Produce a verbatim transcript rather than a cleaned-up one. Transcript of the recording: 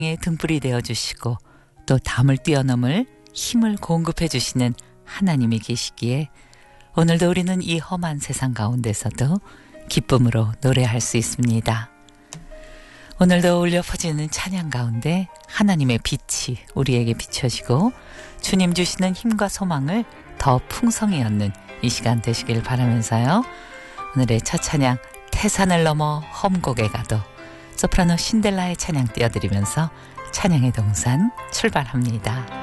에 등불이 되어주시고 또 담을 뛰어넘을 힘을 공급해 주시는 하나님이 계시기에 오늘도 우리는 이 험한 세상 가운데서도 기쁨으로 노래할 수 있습니다. 오늘도 울려 퍼지는 찬양 가운데 하나님의 빛이 우리에게 비춰지고 주님 주시는 힘과 소망을 더 풍성히 얻는 이 시간 되시길 바라면서요. 오늘의 첫 찬양 태산을 넘어 험곡에 가도 소프라노 신델라의 찬양 띄워드리면서 찬양의 동산 출발합니다.